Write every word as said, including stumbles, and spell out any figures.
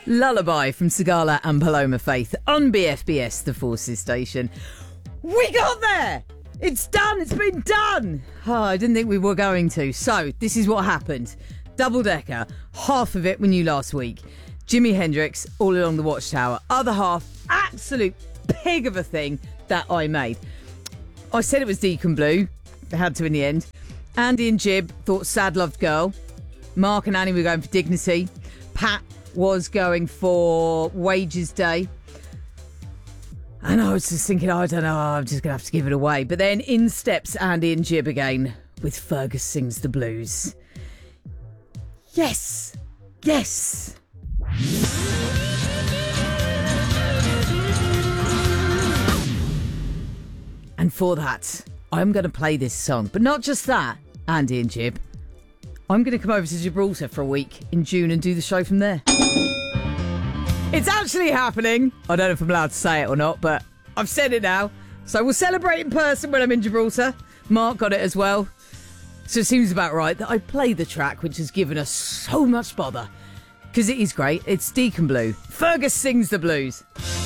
Lullaby from Sigala and Paloma Faith on B F B S, the Forces station. We got there! It's done! It's been done! Oh, I didn't think we were going to. So, this is what happened. Double decker, half of it we knew last week. Jimi Hendrix, All Along the Watchtower. Other half, absolute pig of a thing that I made. I said it was Deacon Blue. I had to in the end. Andy and Jib thought Sad Loved Girl. Mark and Annie were going for Dignity. Pat was going for Wages Day. And I was just thinking, oh, I don't know, I'm just going to have to give it away. But then in steps Andy and Jib again with Fergus Sings the Blues. Yes! Yes! And for that, I'm going to play this song. But not just that, Andy and Jib. I'm going to come over to Gibraltar for a week in June and do the show from there. It's actually happening. I don't know if I'm allowed to say it or not, but I've said it now. So we'll celebrate in person when I'm in Gibraltar. Mark got it as well. So it seems about right that I play the track, which has given us so much bother. Because it is great. It's Deacon Blue. Fergus Sings the Blues.